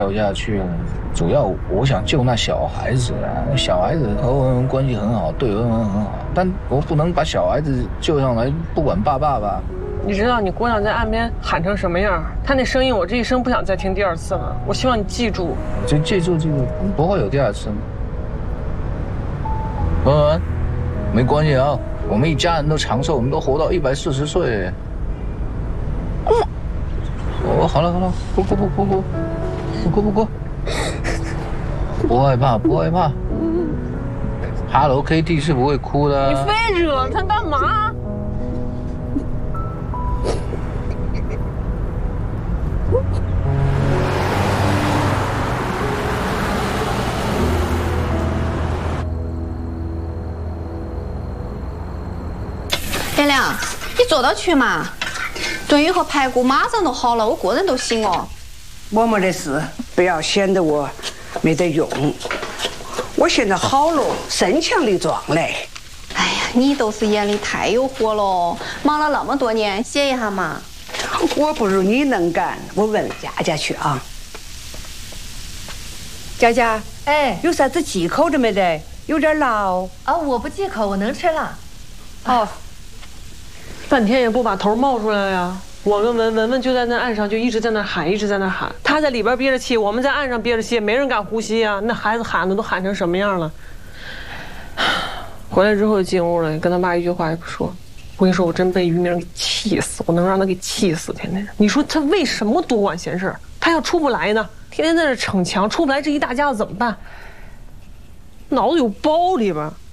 掉下去了。主要我想救那小孩子啊，小孩子和文文关系很好，对文文很好，但我不能把小孩子救上来，不管爸吧。 你知道你姑娘在岸边喊成什么样？她那声音，我这一生不想再听第二次了。我希望你记住， 就记住，不会有第二次。文文，没关系啊，我们一家人都长寿，我们都活到140岁。哦，好了，不哭，不害怕。Hello Kitty 是不会哭的。 你非惹他干嘛？ 连亮，你坐到去嘛？炖鱼和排骨马上都好了，我个人都行哦。 我没得事，不要显得我没得用。我现在好了，身强力壮嘞。 哎呀，你都是眼里太有活了，忙了那么多年，歇一下嘛。 我不如你能干，我问佳佳去啊。佳佳， 哎， 有啥子忌口的没得？有点老啊，我不忌口，我能吃了。 哦。 半天也不把头冒出来呀！我跟文文就在那岸上，就一直在那喊，他在里边憋着气，我们在岸上憋着气，没人敢呼吸呀。那孩子喊的都喊成什么样了？回来之后进屋了，跟他爸一句话也不说。我跟你说，我真被于明给气死，我能让他给气死！天天，你说他为什么多管闲事？他要出不来呢，天天在这逞强，出不来，这一大家子怎么办？脑子有包里边。